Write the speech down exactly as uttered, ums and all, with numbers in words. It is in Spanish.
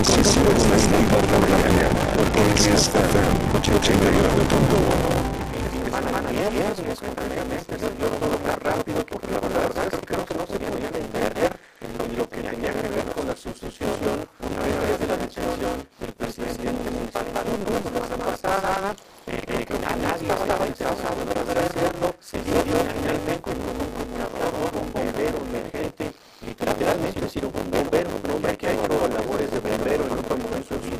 Noticias las cinco de la mañana por X F M ochenta y nueve punto uno. Rápido porque la verdad es que creo que no se podía entender lo que tenía que ver con la sustitución una vez de la decisión del presidente municipal.